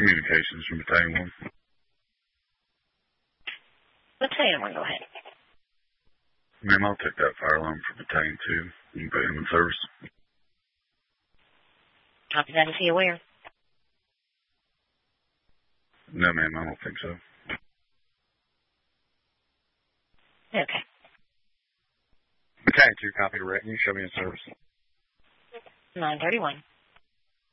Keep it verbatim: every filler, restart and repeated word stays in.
Communications from Battalion one. Battalion one, go ahead. Ma'am, I'll take that fire alarm for Battalion two. You can put him in service. Copy that. Is he aware? No, ma'am, I don't think so. Okay. Battalion two, copy direct. You show me in service. nine thirty-one.